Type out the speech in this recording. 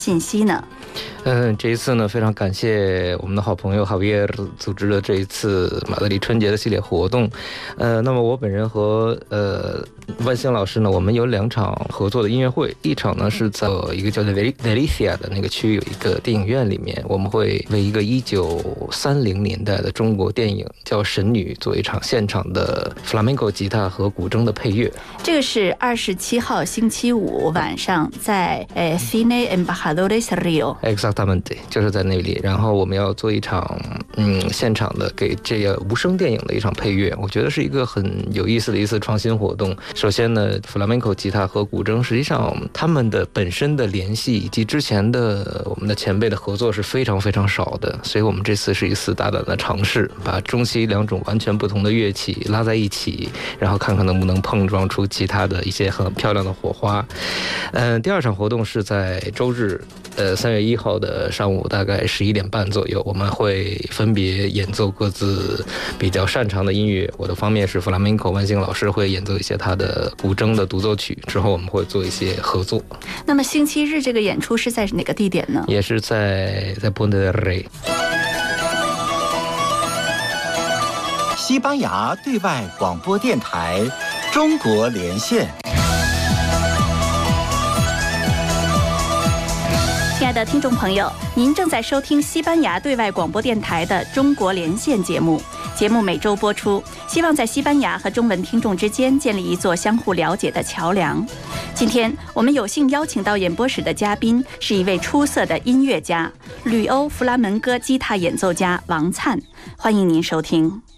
信息呢？ 这一次呢，非常感谢我们的好朋友Javier组织了这一次马德里春节的系列活动。那么我本人和万兴老师呢，我们有2场合作的音乐会，一场呢是在一个叫做 Delicia 的那个区域有一个电影院里面，我们会为一个1930年代的中国电影叫《神女》做一场现场的 flamenco 吉他和古筝的配乐。 这个是27号星期五晚上在Cine Embajadores Rio。Exactamente， 就是在那里。然后我们要做一场现场的给这个无声电影的一场配乐，我觉得是一个很有意思的一次创新活动。首先呢 flamenco 吉他和古筝实际上他们的本身的联系以及之前的我们的前辈的合作是非常非常少的，所以我们这次是一次大胆的尝试，把中西2种完全不同的乐器拉在一起，然后看看能不能碰撞出其他的一些很漂亮的火花。第2场活动是在周日3月1号的上午大概11点半左右，我们会分别演奏各自比较擅长的音乐。我的方面是 flamenco， 万兴老师会演奏一些他的古筝的独奏曲，之后我们会做一些合作。 那么星期日这个演出是在哪个地点呢？ 也是在 Ponte del Rey。 西班牙对外广播电台中国连线。 亲爱的听众朋友，您正在收听西班牙对外广播电台的中国连线节目。节目每周播出，希望在西班牙和中文听众之间建立一座相互了解的桥梁。今天我们有幸邀请到演播室的嘉宾是一位出色的音乐家，旅欧弗拉门戈吉他演奏家王灿，欢迎您收听。